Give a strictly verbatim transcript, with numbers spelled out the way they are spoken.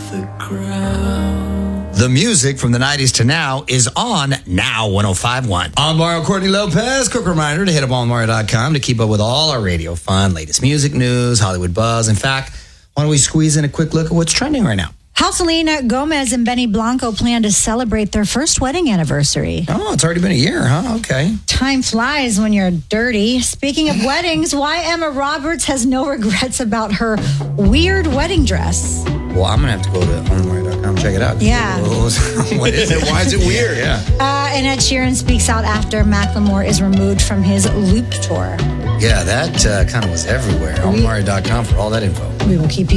the crowd. The music from the nineties to now is on Now one oh five point one. I'm Mario Courtney Lopez. Quick reminder to hit up on mario dot com to keep up with all our radio fun, latest music news, Hollywood buzz. In fact, why don't we squeeze in a quick look at what's trending right now? How Selena Gomez and Benny Blanco plan to celebrate their first wedding anniversary. Oh, it's already been a year, huh? Okay. Time flies when you're dirty. Speaking of weddings, why Emma Roberts has no regrets about her weird wedding dress. Well, I'm going to have to go to on mario dot com and check it out. Yeah. What is it? Why is it weird? Yeah. Uh, and Ed Sheeran speaks out after Macklemore is removed from his Loop tour. Yeah, that uh, kind of was everywhere. On mario dot com for all that info. We will keep you